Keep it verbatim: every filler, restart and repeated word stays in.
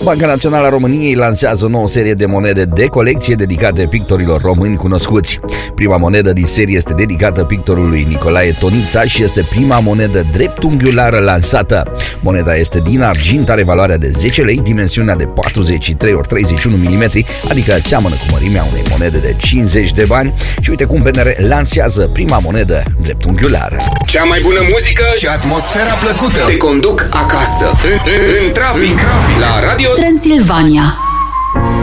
Banca Națională a României lansează o nouă serie de monede de colecție dedicate pictorilor români cunoscuți. Prima monedă din serie este dedicată pictorului Nicolae Tonița și este prima monedă dreptunghiulară lansată. Moneda este din argint, are valoarea de zece lei, dimensiunea de patruzeci și trei ori treizeci și unu milimetri, adică seamănă cu mărimea unei monede de cincizeci de bani. Și uite cum P N R lansează prima monedă dreptunghiulară. Cea mai bună muzică și atmosfera plăcută te conduc acasă, în trafic, la Radio Transilvania.